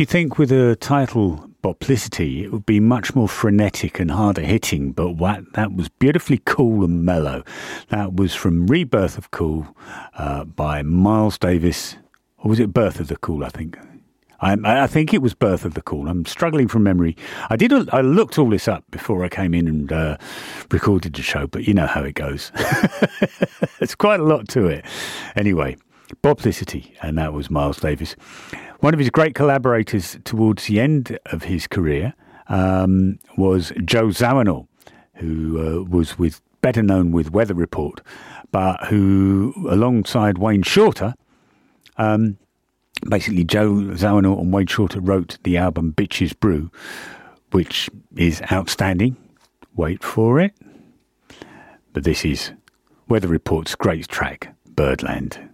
You think with a title Boplicity, it would be much more frenetic and harder hitting, but that was beautifully cool and mellow. That was from Rebirth of Cool by Miles Davis. Or was it Birth of the Cool, I think? I think it was Birth of the Cool. I'm struggling from memory. I looked all this up before I came in and recorded the show, but you know how it goes. There's quite a lot to it. Anyway, Boplicity, and that was Miles Davis. One of his great collaborators towards the end of his career was Joe Zawinul, who was better known with Weather Report, but who, alongside Wayne Shorter, basically Joe Zawinul and Wayne Shorter wrote the album Bitches Brew, which is outstanding. Wait for it. But this is Weather Report's great track, Birdland.